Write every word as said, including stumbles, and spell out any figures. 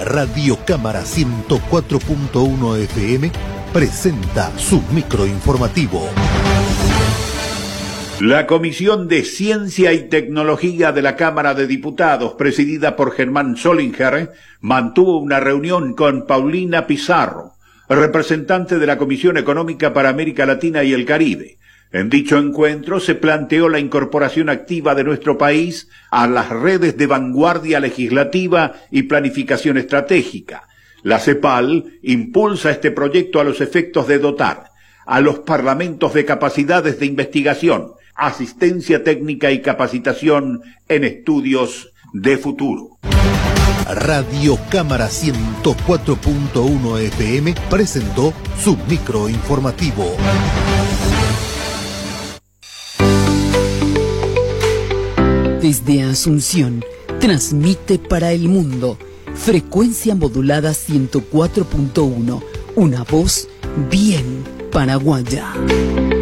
Radio Cámara ciento cuatro punto uno F M presenta su microinformativo. La Comisión de Ciencia y Tecnología de la Cámara de Diputados, presidida por Germán Solinger, mantuvo una reunión con Paulina Pizarro, representante de la Comisión Económica para América Latina y el Caribe. En dicho encuentro se planteó la incorporación activa de nuestro país a las redes de vanguardia legislativa y planificación estratégica. La CEPAL impulsa este proyecto a los efectos de dotar a los parlamentos de capacidades de investigación, asistencia técnica y capacitación en estudios de futuro. Radio Cámara ciento cuatro punto uno F M presentó su microinformativo. Desde Asunción, transmite para el mundo, frecuencia modulada ciento cuatro punto uno, una voz bien paraguaya.